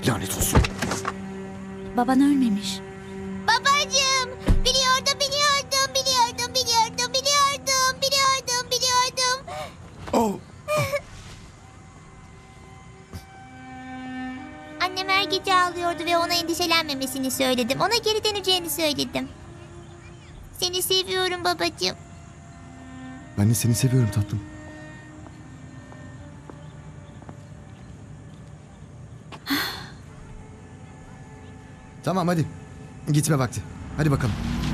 Lanet olsun. Baban ölmemiş. Babacığım, biliyordum. Oh. Annem her gece ağlıyordu ve ona endişelenmemesini söyledim. Ona geri döneceğini söyledim. Seni seviyorum babacığım. Ben de seni seviyorum tatlım. Tamam hadi. Gitme vakti. Hadi bakalım.